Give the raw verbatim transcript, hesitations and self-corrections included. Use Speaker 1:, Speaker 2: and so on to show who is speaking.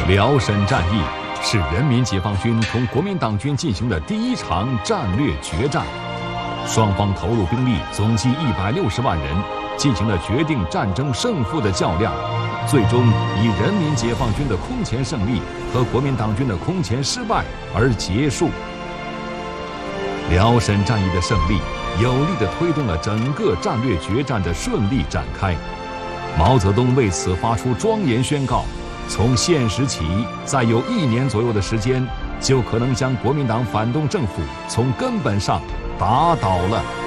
Speaker 1: 辽沈战役是人民解放军同国民党军进行的第一场战略决战，双方投入兵力总计一百六十万人，进行了决定战争胜负的较量，最终以人民解放军的空前胜利和国民党军的空前失败而结束。辽沈战役的胜利，有力地推动了整个战略决战的顺利展开。毛泽东为此发出庄严宣告：从现时起，再有一年左右的时间，就可能将国民党反动政府从根本上打倒了。